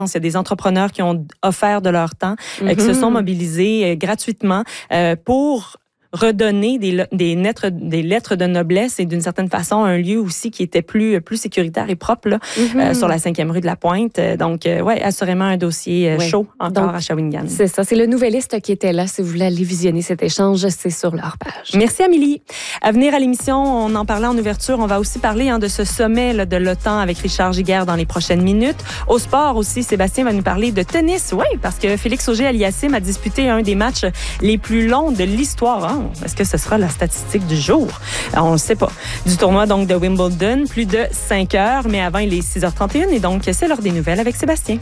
Il y a des entrepreneurs qui ont offert de leur temps, qui se sont mobilisés gratuitement pour redonner des lettres de noblesse et d'une certaine façon un lieu aussi qui était plus sécuritaire et propre là, sur la 5e rue de la Pointe. Donc, assurément un dossier chaud encore à Shawinigan. C'est ça, c'est le Nouvelliste qui était là. Si vous voulez aller visionner cet échange, c'est sur leur page. Merci Amélie. À venir à l'émission, on en parlait en ouverture, on va aussi parler de ce sommet là, de l'OTAN avec Richard Giguère dans les prochaines minutes. Au sport aussi, Sébastien va nous parler de tennis, parce que Félix Auger-Aliassime a disputé un des matchs les plus longs de l'histoire. Est-ce que ce sera la statistique du jour? On ne le sait pas. Du tournoi donc de Wimbledon, plus de 5 heures, mais avant il est 6h31 et donc c'est l'heure des nouvelles avec Sébastien.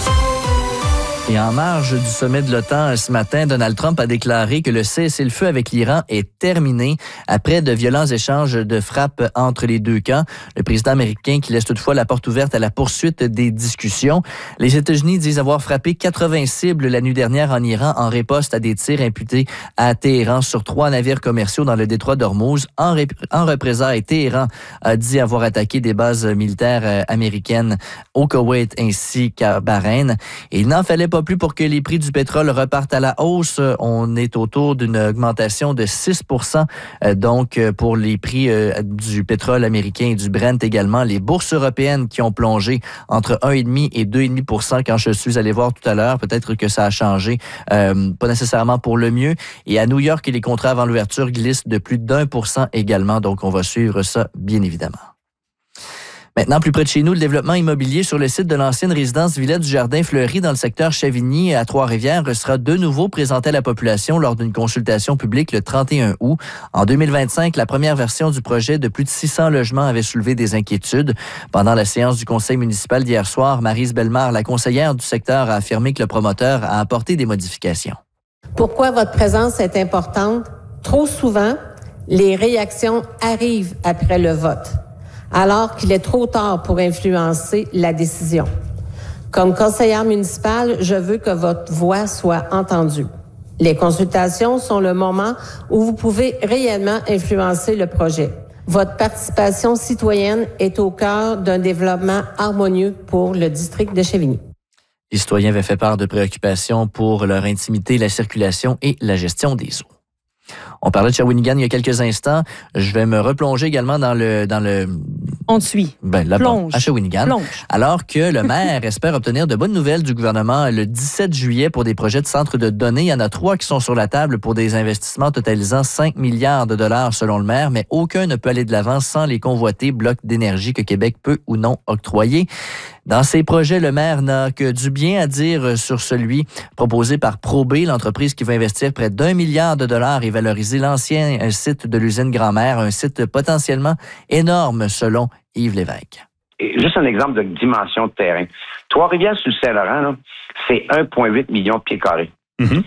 Et en marge du sommet de l'OTAN ce matin, Donald Trump a déclaré que le cessez-le-feu avec l'Iran est terminé après de violents échanges de frappes entre les deux camps. Le président américain qui laisse toutefois la porte ouverte à la poursuite des discussions. Les États-Unis disent avoir frappé 80 cibles la nuit dernière en Iran en riposte à des tirs imputés à Téhéran sur 3 navires commerciaux dans le détroit d'Ormuz. En représailles, Téhéran a dit avoir attaqué des bases militaires américaines au Koweït ainsi qu'à Bahreïn. Et il n'en fallait pas plus pour que les prix du pétrole repartent à la hausse. On est autour d'une augmentation de 6%. Donc, pour les prix du pétrole américain et du Brent également, les bourses européennes qui ont plongé entre 1,5 et 2,5% quand je suis allé voir tout à l'heure. Peut-être que ça a changé, pas nécessairement pour le mieux. Et à New York, les contrats avant l'ouverture glissent de plus d'1% également. Donc, on va suivre ça, bien évidemment. Maintenant, plus près de chez nous, le développement immobilier sur le site de l'ancienne résidence Villette du Jardin-Fleury dans le secteur Chavigny à Trois-Rivières sera de nouveau présenté à la population lors d'une consultation publique le 31 août. En 2025, la première version du projet de plus de 600 logements avait soulevé des inquiétudes. Pendant la séance du conseil municipal d'hier soir, Maryse Bellemare, la conseillère du secteur, a affirmé que le promoteur a apporté des modifications. Pourquoi votre présence est importante? Trop souvent, les réactions arrivent après le vote, alors qu'il est trop tard pour influencer la décision. Comme conseillère municipale, je veux que votre voix soit entendue. Les consultations sont le moment où vous pouvez réellement influencer le projet. Votre participation citoyenne est au cœur d'un développement harmonieux pour le district de Chavigny. Les citoyens avaient fait part de préoccupations pour leur intimité, la circulation et la gestion des eaux. On parlait de Shawinigan il y a quelques instants. Je vais me replonger également dans le On te suit. Plonge. À Shawinigan. Plonge. Alors que le maire espère obtenir de bonnes nouvelles du gouvernement le 17 juillet pour des projets de centres de données. Il y en a 3 qui sont sur la table pour des investissements totalisant 5 milliards de dollars selon le maire, mais aucun ne peut aller de l'avant sans les convoités blocs d'énergie que Québec peut ou non octroyer. Dans ces projets, le maire n'a que du bien à dire sur celui proposé par ProB, l'entreprise qui va investir près d'1 milliard de dollars et valoriser l'ancien site de l'usine Grand-Mère, un site potentiellement énorme selon Yves Lévesque. Et juste un exemple de dimension de terrain. Trois-Rivières-sur-le-Saint-Laurent, là, c'est 1,8 million de pieds carrés. Mm-hmm.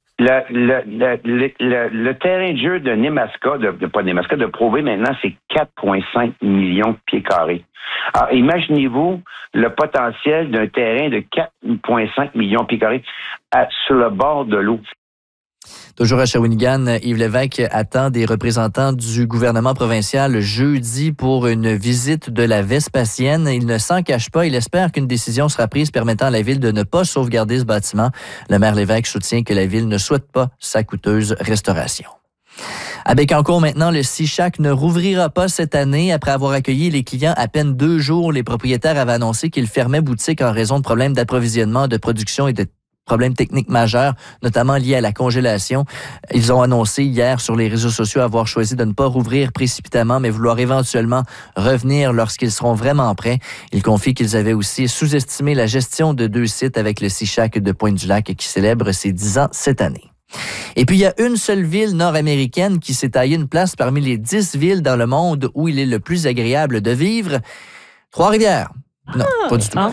Le terrain de jeu de Nemaska, de ProB maintenant, c'est 4,5 millions de pieds carrés. Alors, imaginez-vous le potentiel d'un terrain de 4,5 millions de pieds carrés sur le bord de l'eau. Toujours à Shawinigan, Yves Lévesque attend des représentants du gouvernement provincial jeudi pour une visite de la Vespasienne. Il ne s'en cache pas. Il espère qu'une décision sera prise permettant à la ville de ne pas sauvegarder ce bâtiment. Le maire Lévesque soutient que la ville ne souhaite pas sa coûteuse restauration. À Bécancour, maintenant, le Seashack ne rouvrira pas cette année. Après avoir accueilli les clients à peine 2 jours, les propriétaires avaient annoncé qu'ils fermaient boutique en raison de problèmes d'approvisionnement, de production et de problèmes techniques majeurs, notamment liés à la congélation. Ils ont annoncé hier sur les réseaux sociaux avoir choisi de ne pas rouvrir précipitamment, mais vouloir éventuellement revenir lorsqu'ils seront vraiment prêts. Ils confient qu'ils avaient aussi sous-estimé la gestion de 2 sites avec le Seashack de Pointe-du-Lac qui célèbre ses 10 ans cette année. Et puis, il y a une seule ville nord-américaine qui s'est taillée une place parmi les 10 villes dans le monde où il est le plus agréable de vivre. Trois-Rivières. Non, pas du tout.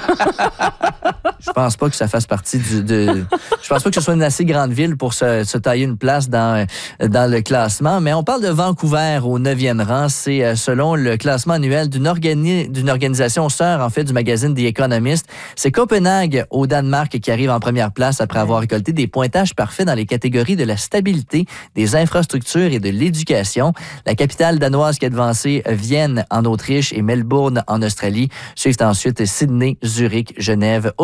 Je pense pas que ça fasse partie je pense pas que ce soit une assez grande ville pour se tailler une place dans le classement. Mais on parle de Vancouver au 9e rang. C'est selon le classement annuel d'une organisation sœur, en fait, du magazine The Economist. C'est Copenhague au Danemark qui arrive en première place après avoir récolté des pointages parfaits dans les catégories de la stabilité, des infrastructures et de l'éducation. La capitale danoise qui a devancé Vienne en Autriche et Melbourne en Australie. Suivent ensuite Sydney, Zurich, Genève,